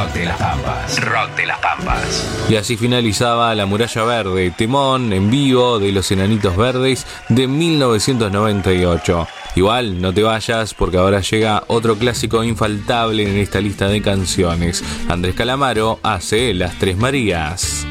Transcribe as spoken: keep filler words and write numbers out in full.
Rock de las Pampas. Rock de las Pampas. Y así finalizaba La Muralla Verde, temón en vivo de Los Enanitos Verdes de mil novecientos noventa y ocho. Igual, no te vayas porque ahora llega otro clásico infaltable en esta lista de canciones. Andrés Calamaro hace Las Tres Marías.